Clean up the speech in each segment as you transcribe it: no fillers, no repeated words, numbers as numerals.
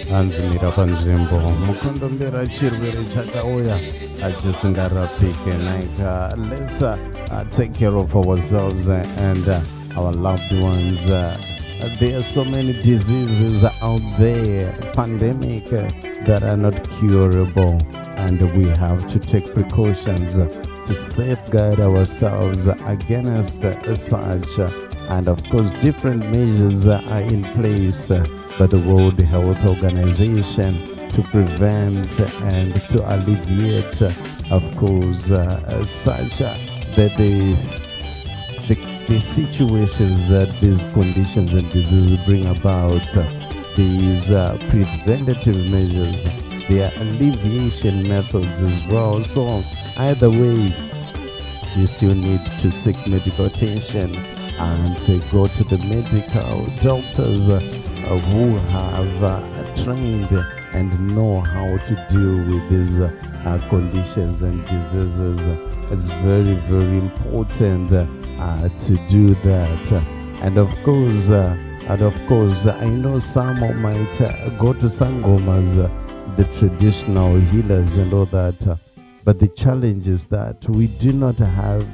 Anzimira panzvimbo mukondombera chirwere chakauya chisingarapike. Let's take care of ourselves and our loved ones. There are so many diseases out there, pandemic, that are not curable, and we have to take precautions to safeguard ourselves against such. And of course, different measures are in place by the World Health Organization to prevent and to alleviate, of course, such that the situations that these conditions and diseases bring about. These preventative measures, their alleviation methods as well. So either way, you still need to seek medical attention and to go to the medical doctors who have trained and know how to deal with these conditions and diseases. It's very, very important to do that. And of course, I know some might go to sangomas, the traditional healers and all that, but the challenge is that we do not have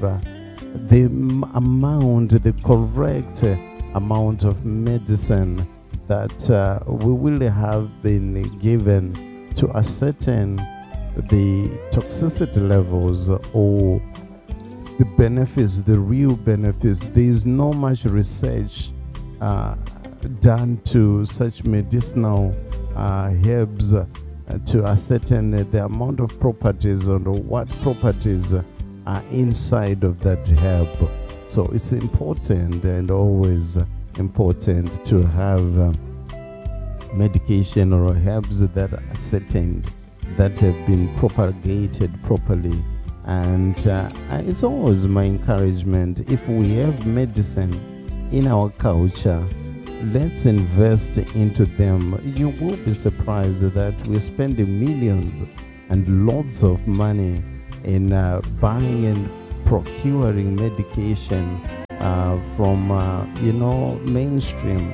the correct amount of medicine that we will have been given to ascertain the toxicity levels or the benefits, the real benefits. There is no much research done to such medicinal herbs to ascertain the amount of properties or what properties are inside of that herb. So it's important and always important to have medication or herbs that are ascertained, that have been propagated properly. And it's always my encouragement, if we have medicine in our culture, let's invest into them. You will be surprised that we're spending millions and lots of money in buying and procuring medication from mainstream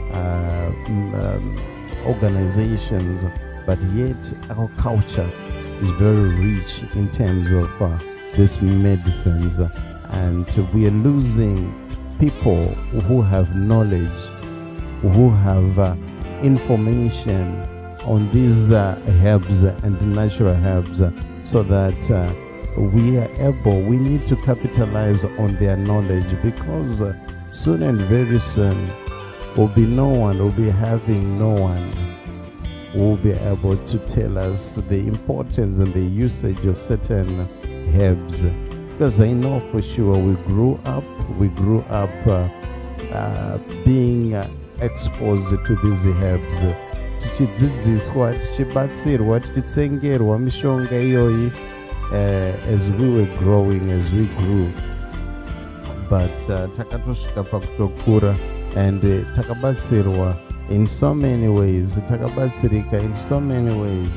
organizations, but yet our culture is very rich in terms of these medicines, and we are losing people who have knowledge, who have information on these herbs and natural herbs, so that we need to capitalize on their knowledge, because soon and very soon will be having no one who will be able to tell us the importance and the usage of certain herbs. Because I know for sure we grew up being exposed to these herbs, tichidzidziswa, tichibatsirwa, tichitsengerwa mishonga iyoyi as we were growing, as we grew. But takatosvika pakutokura and takabatsirwa in so many ways, takabatsirika in so many ways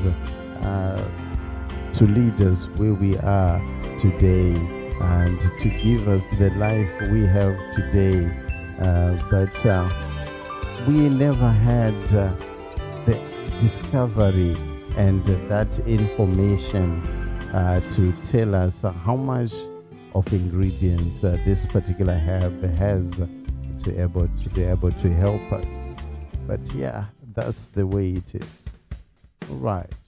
to lead us where we are today and to give us the life we have today. But we never had the discovery and that information to tell us how much of ingredients this particular herb has to be able to help us. But yeah, that's the way it is. All right.